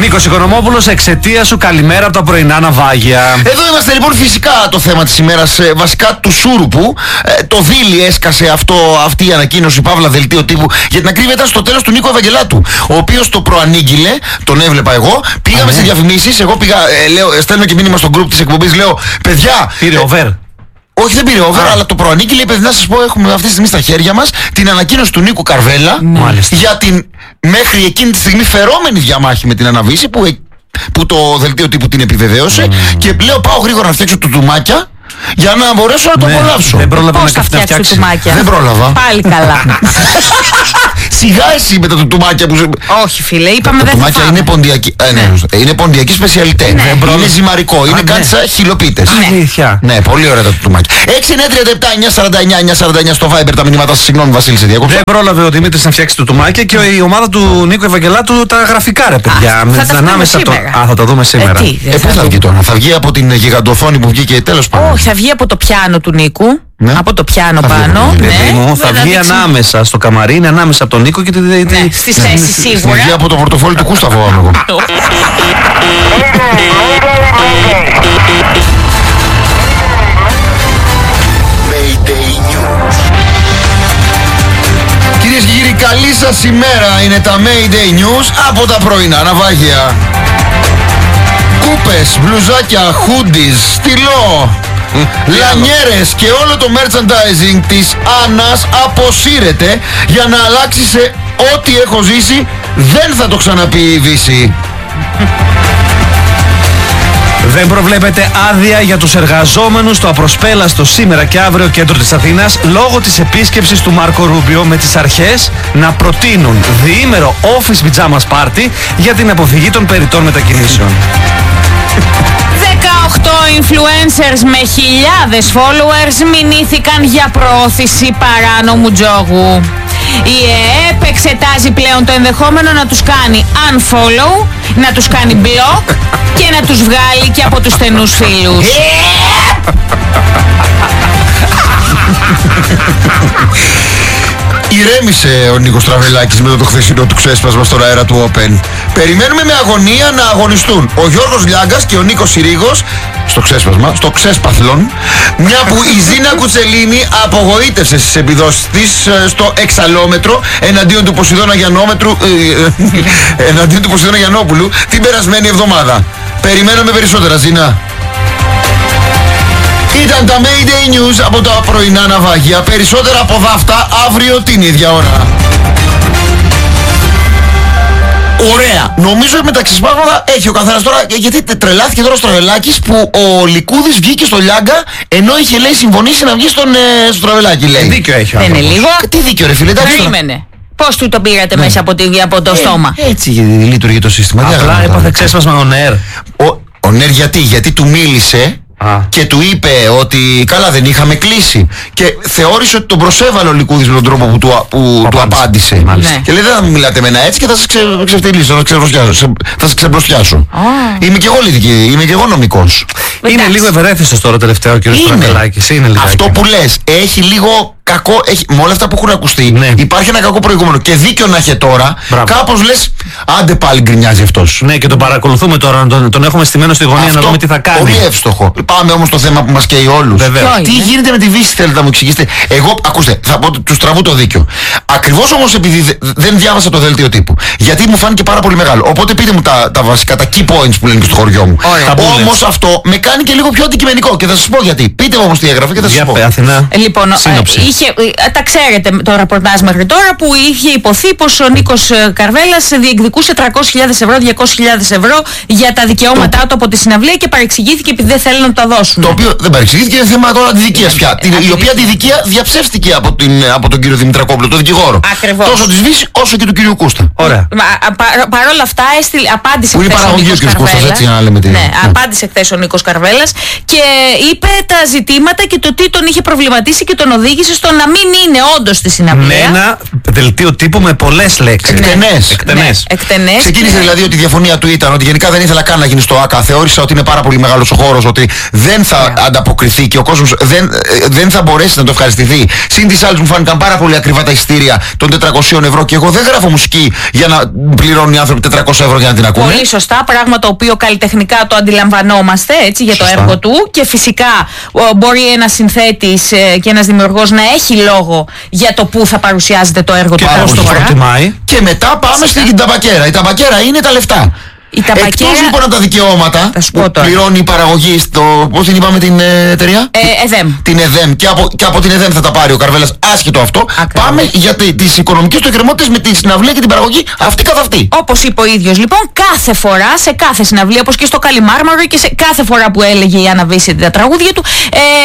Νίκος Οικονομόπουλος, εξαιτία σου, καλημέρα από τα πρωινά ναυάγια. Εδώ είμαστε λοιπόν, φυσικά το θέμα της ημέρας, βασικά του Σούρουπου. Το Δίλη έσκασε αυτή η ανακοίνωση, παύλα δελτίο τύπου. Για την ακρίβεια ήταν στο τέλος του Νίκο Ευαγγελάτου, ο οποίος το προανήγγειλε, τον έβλεπα εγώ. Πήγαμε σε διαφημίσεις, εγώ πήγα, στέλνω και μήνυμα στο group της εκπομπής, λέω παιδιά. Πήρε over. Όχι, δεν πήρε over, αλλά το προανήκει. Λέει, παιδιά, να σας πω, έχουμε αυτή τη στιγμή στα χέρια μας την ανακοίνωση του Νίκου Καρβέλα για την μέχρι εκείνη τη στιγμή φερόμενη διαμάχη με την Αναβίση που το δελτίο τύπου την επιβεβαίωσε. Και λέω, πάω γρήγορα να φτιάξω τουμάκια για να μπορέσω να το απολαύσω. Δεν πρόλαβα Πώς θα φτιάξω τουμάκια? Δεν πρόλαβα. Πάλι καλά. Σιγά εσύ με τα τουμάκια που. Όχι, φίλε, είπαμε δεν θα τουμάκια φάμε. είναι ποντιακή. Είναι ποντιακή σπεσιαλιτέ. Είναι ζυμαρικό. Είναι κάτι σαν χιλοπίτες. Αλήθεια. Ναι, πολύ ωραία τα τουμάκια. 6-9-37-949-949 στο Viber τα μηνύματα σας. Συγγνώμη, Βασίλη, σε διακόψα. Δεν πρόλαβε ο Δημήτρης να φτιάξει το τουμάκια και η ομάδα του Νίκου Ευαγγελάτου τα γραφικά, ρε παιδιά. Θα τα δούμε σήμερα. Πού θα βγει τώρα? Θα βγει από την γιγαντοθόνη που βγήκε τέλος πάντων? Όχι, θα βγει από το πιάνο του Νίκου. Ναι. Από το πιάνο πάνω. Θα βγει ανάμεσα στο καμαρίνι, ανάμεσα από τον Νίκο και τη. Στη θέση σίγουρα. Θα βγει από το πορτοφόλι του Κούστα, φοβάμαι εγώ. Κυρίες και κύριοι, καλή σας ημέρα. Είναι τα Mayday News από τα πρωινά ναυάγια. Κούπες, μπλουζάκια, hoodies, στυλό, λανιέρες και όλο το merchandising της Άννας αποσύρεται για να αλλάξει σε ό,τι έχω ζήσει. Δεν θα το ξαναπεί η Δύση. Δεν προβλέπεται άδεια για τους εργαζόμενους στο απροσπέλαστο σήμερα και αύριο κέντρο της Αθήνας λόγω της επίσκεψης του Μάρκο Ρούμπιο με τις αρχές να προτείνουν διήμερο office pyjamas party για την αποφυγή των περιττών μετακινήσεων. 18 influencers με χιλιάδες followers μηνύθηκαν για προώθηση παράνομου τζόγου. Η ΕΕΠ εξετάζει πλέον το ενδεχόμενο να τους κάνει unfollow, να τους κάνει block και να τους βγάλει και από τους στενούς φίλους. Ηρέμησε ο Νίκος Τραβελάκης με το χθεσινό του ξέσπασμα στον αέρα του Open. Περιμένουμε με αγωνία να αγωνιστούν ο Γιώργος Λιάγκας και ο Νίκος Συρίγος στο ξέσπασμα, στο ξέσπαθλον, μια που η Ζήνα Κουτσελίνη απογοήτευσε στις επιδόσεις της στο εξαλόμετρο εναντίον του Ποσειδώνα Γιαννόπουλου την περασμένη εβδομάδα. Περιμένουμε περισσότερα, Ζήνα. Ήταν τα Mayday News από τα πρωινά ναυάγια. Περισσότερα από δάφτα αύριο την ίδια ώρα. Ωραία. Νομίζω μεταξύ σπάγματα έχει ο καθένας τώρα, γιατί τρελάθηκε τώρα στο Τραβελάκης που ο Λικούδης βγήκε στο Λιάγκα ενώ είχε, λέει, συμφωνήσει να βγει στο Τραβελάκη, λέει. Δίκιο έχει. Δεν είναι λίγο. Τι δίκιο, ρε φίλε? Περίμενε. Πώς του το πήρατε μέσα από το στόμα? Έτσι λειτουργεί το σύστημα. Απλά έπαθε ξέσπασμα ο Νέρ. Ο Νέρ γιατί του μίλησε και του είπε ότι καλά δεν είχαμε κλείσει και θεώρησε ότι τον προσέβαλε ο Λικούδης με τον τρόπο που του απάντησε. Ναι. Και λέει, δεν θα μιλάτε με ένα έτσι και θα σας ξεφτυλίσω, θα σας ξεμπροστιάσω. Είμαι και εγώ λυδική, είμαι και εγώ νομικός. Είναι λίγο ευερέθιστος τώρα τελευταία ο κ. Τραβελάκης. Αυτό που λες έχει λίγο κακό, με όλα αυτά που έχουν ακουστεί, υπάρχει ένα κακό προηγούμενο και δίκιο να έχει τώρα. Κάπως λες, άντε πάλι γκρινιάζει αυτός. Ναι, και τον παρακολουθούμε τώρα, τον έχουμε στημένο στη γωνία να δούμε τι θα κάνει. Πολύ εύστοχο. Πάμε όμως στο θέμα που μας καίει όλους. Τι γίνεται με τη Δύση, θέλετε να μου εξηγήσετε? Εγώ, ακούστε, θα πω τους τραβού το δίκιο. Ακριβώς όμως επειδή δεν διάβασα το δελτίο τύπου, γιατί μου φάνηκε πάρα πολύ μεγάλο. Οπότε πείτε μου τα βασικά, τα key points που λένε και στο χωριό μου. Όμως αυτό με κάνει και λίγο πιο αντικειμενικό και θα σας πω γιατί. Πείτε μου όμως τη διαγραφή και θα σας πω. Λοιπόν, τα ξέρετε το ρεπορτάζ μέχρι τώρα που είχε υποθεί πως ο Νίκος Καρβέλας διεκδικούσε 300.000 ευρώ, 200.000 ευρώ για τα δικαιώματά του από τη συναυλία και παρεξηγήθηκε επειδή δεν θέλουν να τα δώσουν. Το οποίο δεν παρεξηγήθηκε, είναι θέμα τώρα αντιδικίας πια. Η οποία αντιδικία διαψεύστηκε από τον κύριο Δημητρακόπουλο, τον δικηγόρο. Ακριβώς. Τόσο της Βύσης όσο και του κύριου Κούστα. Ωραία. Παρ' όλα αυτά απάντησε χθες ο Νίκος Καρβέλας. Ναι, απάντησε χθες ο Νίκος Καρβέλας και είπε τα ζητήματα και το τι τον είχε προβληματίσει και τον οδήγησε στο να μην είναι όντως στη συναυλία. Με ένα δελτίο τύπου με πολλές λέξεις. Εκτενές. Ξεκίνησε δηλαδή ότι η διαφωνία του ήταν ότι γενικά δεν ήθελα καν να γίνει στο ΆΚΑ. Θεώρησα ότι είναι πάρα πολύ μεγάλος ο χώρος, ότι δεν θα ανταποκριθεί και ο κόσμος δεν θα μπορέσει να το ευχαριστηθεί. Συν τις άλλες μου φάνηκαν πάρα πολύ ακριβά τα εισιτήρια των 400 ευρώ και εγώ δεν γράφω μουσική για να πληρώνουν οι άνθρωποι 400 ευρώ για να την ακούνε. Πολύ σωστά, πράγμα το οποίο καλλιτεχνικά το αντιλαμβανόμαστε έτσι, για το έργο του, και φυσικά μπορεί ένας συνθέτης και ένας δημιουργός να έχει λόγο για το που θα παρουσιάζεται το έργο του. Και πώς το προτιμάει. Και μετά πάμε στην ταμπακέρα. Η ταμπακέρα είναι τα λεφτά. Εκτός λοιπόν από τα δικαιώματα που πληρώνει η παραγωγή στο... Πώς την είπαμε την εταιρεία? ΕΔΕΜ. Την ΕΔΕΜ. Και από την ΕΔΕΜ θα τα πάρει ο Καρβέλας, άσχετο αυτό. Ακριβώς. Πάμε για τις οικονομικές του εκκρεμότητες με τη συναυλία και την παραγωγή αυτή καθ' αυτή. Όπως είπε ο ίδιος λοιπόν, κάθε φορά, σε κάθε συναυλία, όπως και στο Καλιμάρμαρο και σε κάθε φορά που έλεγε η Άννα Βύση τα τραγούδια του,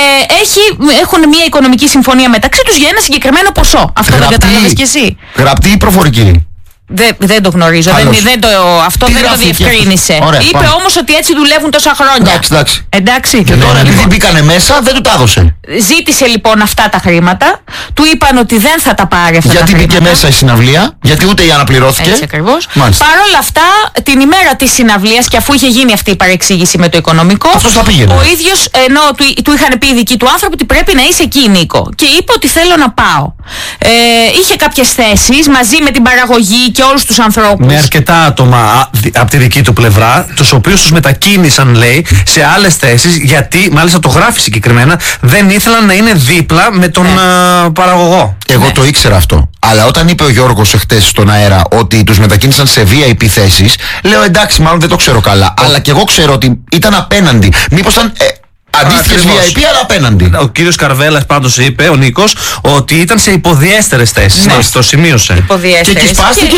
έχουν μια οικονομική συμφωνία μεταξύ τους για ένα συγκεκριμένο ποσό. Αυτό δεν κατάλαβες κι εσύ? Γραπτή ή προφορική? Δεν το γνωρίζω. Αυτό δεν το διευκρίνησε. Ωραία, είπε όμως ότι έτσι δουλεύουν τόσα χρόνια. Εντάξει. Και τώρα επειδή μπήκανε μέσα δεν του τα έδωσε. Ζήτησε λοιπόν αυτά τα χρήματα. Του είπαν ότι δεν θα τα πάρει αυτά τα χρήματα. Γιατί μπήκε μέσα η συναυλία? Γιατί ούτε η Άννα πληρώθηκε. Έτσι ακριβώς. Παρ' όλα αυτά, την ημέρα της συναυλίας, και αφού είχε γίνει αυτή η παρεξήγηση με το οικονομικό, ο ίδιος, ενώ του είχαν πει οι δικοί του άνθρωποι ότι πρέπει να είσαι εκεί, Νίκο, και είπε ότι θέλω να πάω. Είχε κάποιες θέσεις μαζί με την παραγωγή και όλους τους ανθρώπους. Με αρκετά άτομα από τη δική του πλευρά, τους οποίους τους μετακίνησαν, λέει, σε άλλες θέσεις, γιατί, μάλιστα το γράφει συγκεκριμένα, δεν ήθελαν να είναι δίπλα με τον παραγωγό. Εγώ το ήξερα αυτό. Αλλά όταν είπε ο Γιώργος εχθές στον αέρα ότι τους μετακίνησαν σε VIP θέσεις, λέω εντάξει, μάλλον δεν το ξέρω καλά. Αλλά και εγώ ξέρω ότι ήταν απέναντι. Μήπως ήταν... αντίστοιχες VIP, αλλά απέναντι. Ο κύριος Καρβέλας πάντως είπε, ο Νίκος, ότι ήταν σε υποδιέστερες θέσεις. Ναι. Το σημείωσε. Υποδιέστερες. Και σπάστηκε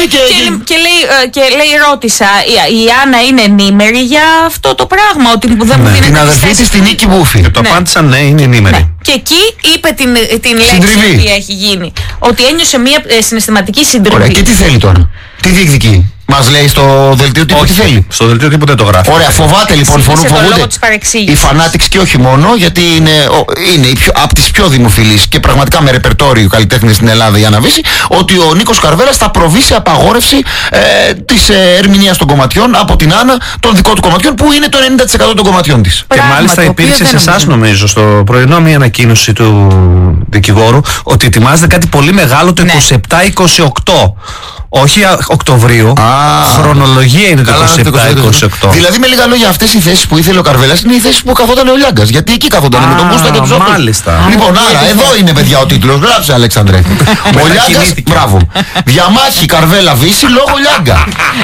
και λέει, ρώτησα, η Άννα είναι ενήμερη για αυτό το πράγμα, ότι δεν μου δίνεται την αδερφή της την Νίκη Μπούφη. Και το απάντησαν ναι, είναι ενήμερη. Ναι. Και εκεί είπε την λέξη που έχει γίνει. Ότι ένιωσε μια συναισθηματική συντριβή. Ωραία, και τι θέλει τώρα? Τι διεκδικεί? Μας λέει στο δελτίο τύπου τι θέλει? Στο δελτίο τύπου δεν το γράφει. Ωραία, φοβάται λοιπόν, φοβούνται οι Fanatics και όχι μόνο, γιατί είναι από τις πιο δημοφιλείς και πραγματικά με ρεπερτόριο καλλιτέχνες στην Ελλάδα η Άννα Βύση, ότι ο Νίκος Καρβέλας θα προβεί σε απαγόρευση της ερμηνείας των κομματιών από την Άννα, των δικών του κομματιών, που είναι το 90% των κομματιών της. Και μάλιστα υπήρξε σε εσάς, νομίζω, στο πρωινό μια ανακοίνωση του δικηγόρου ότι ετοιμάζεται κάτι πολύ μεγάλο το 27-28. Όχι Οκτωβρίου. Χρονολογία είναι το 27-28. Δηλαδή με λίγα λόγια, αυτές οι θέσεις που ήθελε ο Καρβέλας είναι οι θέσεις που καθόταν ο Λιάγκας. Γιατί εκεί καθόταν με τον Κούστα και τους άλλους. Μάλιστα. Λοιπόν, άρα εδώ είναι παιδιά ο τίτλος. Γράψε, Αλέξανδρε. Ο Λιάγκας, μπράβο. Διαμάχη Καρβέλα Βύση λόγω Λιάγκα.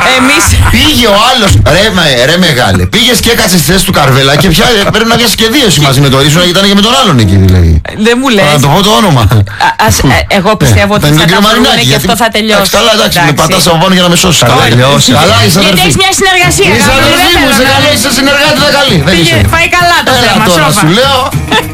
Πήγε ο άλλος, ρε μεγάλε. Πήγες και έκατσες στη θέση του Καρβέλα και πια πρέπει να βγεις και δύο μαζί με το Ρίσο, να ήταν και με τον άλλον εκεί δηλαδή. Δεν μου λες. Να το πω το όνομα. Εγώ πιστεύω ότι θα τα βρούμε και αυτό θα τελειώσει. Καλά, εντάξει. Με πατάς από πάνω για να με σώσεις. Καλά, είσαι γιατί έχεις μια συνεργασία. Είσαι αδερφή μου, είσαι συνεργάτη, θα καλή. Πάει καλά το θέμα. Τώρα σου λέω.